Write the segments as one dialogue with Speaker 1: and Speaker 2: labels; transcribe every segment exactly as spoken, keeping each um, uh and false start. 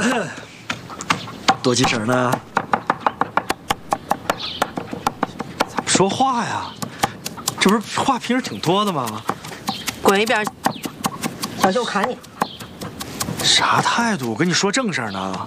Speaker 1: 多精神呢？怎么说话呀？这不是话平时挺多的吗？
Speaker 2: 滚一边！小心我砍你！
Speaker 1: 啥态度？我跟你说正事儿呢。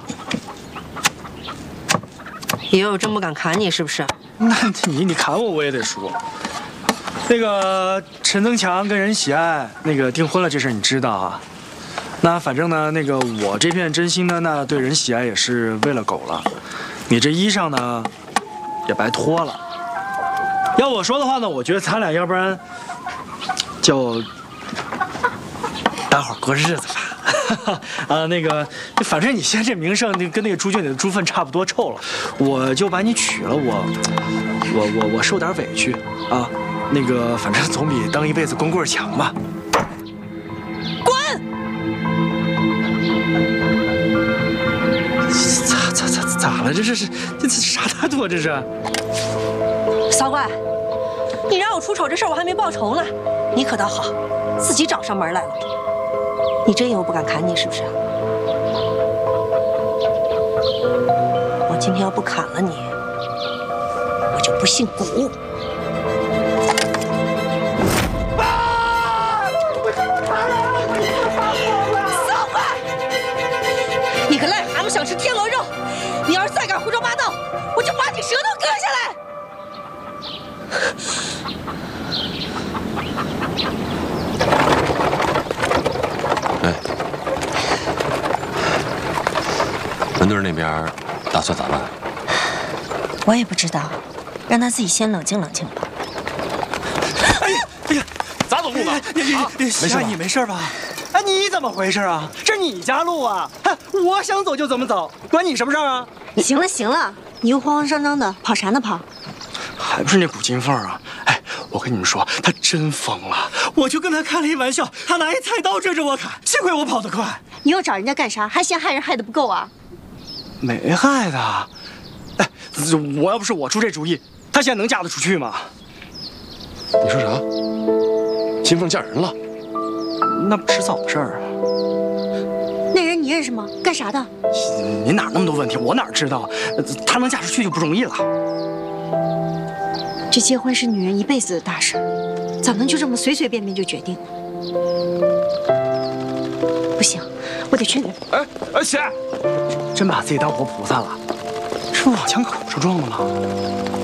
Speaker 2: 以后我真不敢砍你，是不是？
Speaker 1: 那你你砍我我也得说。那个陈增强跟任喜爱那个订婚了这事儿你知道啊？那反正呢，那个我这片真心呢，那对任喜爱也是喂了狗了。你这衣裳呢，也白脱了。要我说的话呢，我觉得咱俩要不然就搭伙过日子吧。啊，那个，反正你现在这名声，那跟那个猪圈里的猪粪差不多臭了，我就把你娶了，我，我我我受点委屈啊，那个反正总比当一辈子光棍强吧。
Speaker 2: 滚！
Speaker 1: 咋咋咋咋了？这是是这这啥态度啊？这是？
Speaker 2: 骚怪，你让我出丑这事儿我还没报仇呢，你可倒好，自己找上门来了。你真以为我不敢砍你是不是？我今天要不砍了你，我就不姓古。啊！骚怪！你个癞蛤蟆想吃天鹅肉，你要是再敢胡说八道，我就把你舌头割下来！
Speaker 3: 哎，文队那边打算咋办？
Speaker 4: 我也不知道，让他自己先冷静冷静吧。
Speaker 1: 哎呀哎呀，
Speaker 3: 咋走路呢？
Speaker 1: 没事吧？你没事吧？哎，你怎么回事啊？这是你家路啊！哎，我想走就怎么走，关你什么事儿啊？
Speaker 4: 行了行了，你又慌慌张张的跑啥呢跑？
Speaker 1: 还不是那古金凤啊！哎，我跟你们说，他真疯了。我就跟他开了一玩笑，他拿一菜刀追着我砍，幸亏我跑得快。
Speaker 4: 你又找人家干啥？还嫌害人害得不够啊？
Speaker 1: 没害他。哎，我要不是我出这主意，他现在能嫁得出去吗？
Speaker 3: 你说啥？金凤嫁人了？
Speaker 1: 那不迟早的事儿啊。
Speaker 4: 那人你认识吗？干啥的？
Speaker 1: 你哪那么多问题？我哪知道？他能嫁出去就不容易了。
Speaker 4: 这结婚是女人一辈子的大事儿，咋能就这么随随便便就决定？不行，我得劝你。
Speaker 3: 哎哎，姐，
Speaker 1: 真把自己当活菩萨了？是不是往枪口上撞的吗？